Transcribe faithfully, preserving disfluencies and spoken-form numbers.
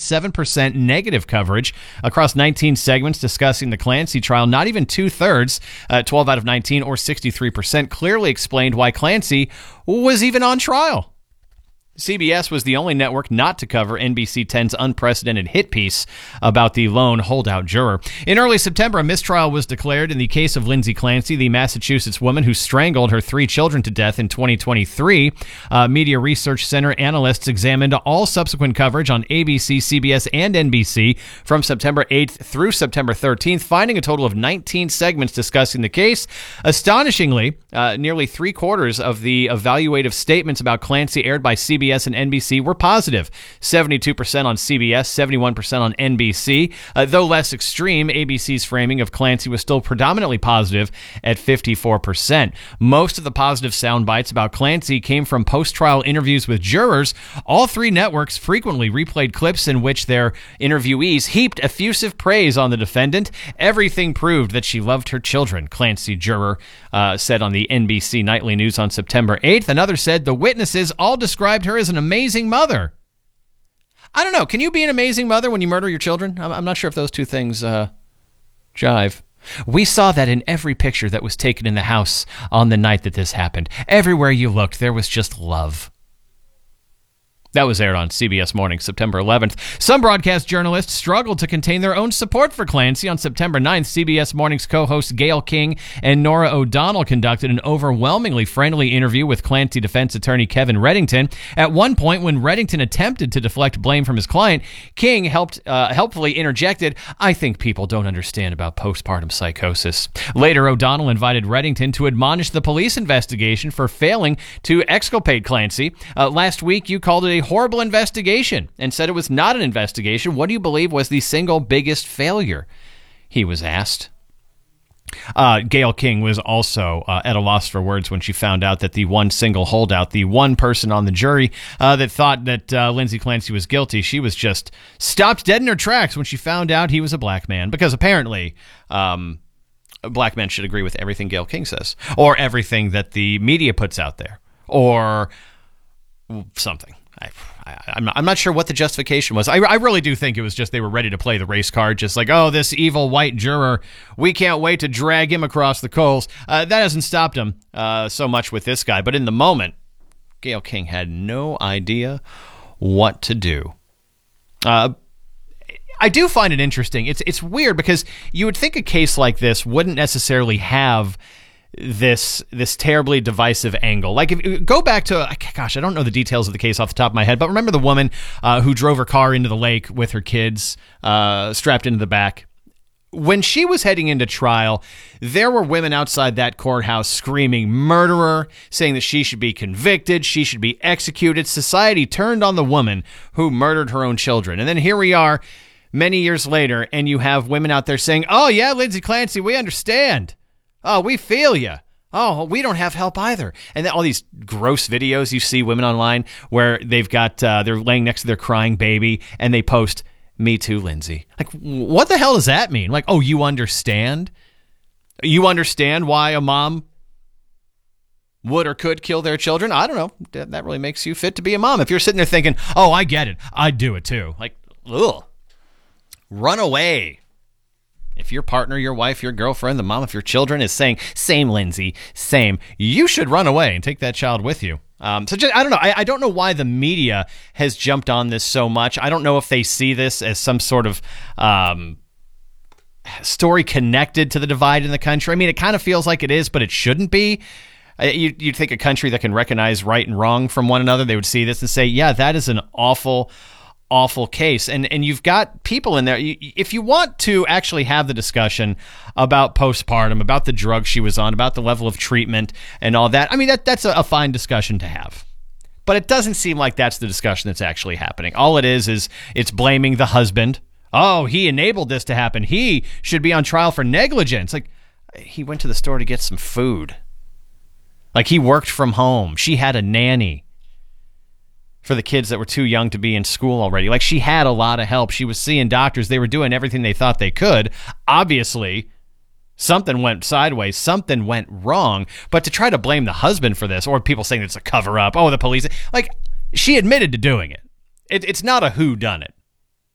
seven percent negative coverage across nineteen segments discussing the Clancy trial. Not even two-thirds, uh, twelve out of nineteen, or sixty-three percent, clearly explained why Clancy was even on trial. C B S was the only network not to cover N B C ten's unprecedented hit piece about the lone holdout juror. In early September, a mistrial was declared in the case of Lindsay Clancy, the Massachusetts woman who strangled her three children to death in twenty twenty-three. Uh, Media Research Center analysts examined all subsequent coverage on A B C, C B S, and N B C from September eighth through September thirteenth, finding a total of nineteen segments discussing the case. Astonishingly, uh, nearly three quarters of the evaluative statements about Clancy aired by C B S and N B C were positive. seventy-two percent on C B S, seventy-one percent on N B C. Uh, though less extreme, A B C's framing of Clancy was still predominantly positive at fifty-four percent. Most of the positive sound bites about Clancy came from post-trial interviews with jurors. All three networks frequently replayed clips in which their interviewees heaped effusive praise on the defendant. Everything proved that she loved her children, Clancy juror uh, said on the N B C Nightly News on September eighth. Another said the witnesses all described her as an amazing mother. I don't know. Can you be an amazing mother when you murder your children? I'm not sure if those two things uh, jive. We saw that in every picture that was taken in the house on the night that this happened. Everywhere you looked, there was just love. That was aired on C B S Morning, September eleventh. Some broadcast journalists struggled to contain their own support for Clancy. On September ninth, C B S Morning's co-hosts Gayle King and Norah O'Donnell conducted an overwhelmingly friendly interview with Clancy defense attorney Kevin Reddington. At one point, when Reddington attempted to deflect blame from his client, King helped uh, helpfully interjected, "I think people don't understand about postpartum psychosis." Later, O'Donnell invited Reddington to admonish the police investigation for failing to exculpate Clancy. Uh, last week, you called it a horrible investigation and said it was not an investigation. What do you believe was the single biggest failure? He was asked. Uh, Gayle King was also uh, at a loss for words when she found out that the one single holdout, the one person on the jury uh, that thought that uh, Lindsay Clancy was guilty, she was just stopped dead in her tracks when she found out he was a black man. Because apparently um, black men should agree with everything Gayle King says, or everything that the media puts out there, or something. I, I, I'm, not, I'm not sure what the justification was. I, I really do think it was just they were ready to play the race card, just like, oh, this evil white juror, we can't wait to drag him across the coals. Uh, that hasn't stopped him uh, so much with this guy. But in the moment, Gayle King had no idea what to do. Uh, I do find it interesting. It's it's weird because you would think a case like this wouldn't necessarily have this this terribly divisive angle. Like, if go back to, gosh, I don't know the details of the case off the top of my head, but remember the woman uh, who drove her car into the lake with her kids uh, strapped into the back? When she was heading into trial, there were women outside that courthouse screaming murderer, saying that she should be convicted, she should be executed. Society turned on the woman who murdered her own children. And then here we are many years later, and you have women out there saying, oh yeah, Lindsay Clancy, we understand. Oh, we feel you. Oh, we don't have help either. And then all these gross videos you see women online where they've got, uh, they're laying next to their crying baby and they post, "Me too, Lindsay." Like, what the hell does that mean? Like, oh, you understand? You understand why a mom would or could kill their children? I don't know. That really makes you fit to be a mom. If you're sitting there thinking, oh, I get it, I'd do it too. Like, ugh. Run away. If your partner, your wife, your girlfriend, the mom of your children is saying, same, Lindsay, same, you should run away and take that child with you. Um, so just, I don't know. I, I don't know why the media has jumped on this so much. I don't know if they see this as some sort of um, story connected to the divide in the country. I mean, it kind of feels like it is, but it shouldn't be. Uh, you, you'd think a country that can recognize right and wrong from one another, they would see this and say, yeah, that is an awful awful case. And and you've got people in there. You, if you want to actually have the discussion about postpartum, about the drugs she was on, about the level of treatment and all that, I mean, that that's a, a fine discussion to have. But it doesn't seem like that's the discussion that's actually happening. All it is is it's blaming the husband. Oh, he enabled this to happen. He should be on trial for negligence. Like, he went to the store to get some food. Like, he worked from home. She had a nanny for the kids that were too young to be in school already. Like, she had a lot of help. She was seeing doctors. They were doing everything they thought they could. Obviously, something went sideways. Something went wrong. But to try to blame the husband for this, or people saying it's a cover-up, oh, the police, like, she admitted to doing it. it it's not a whodunit.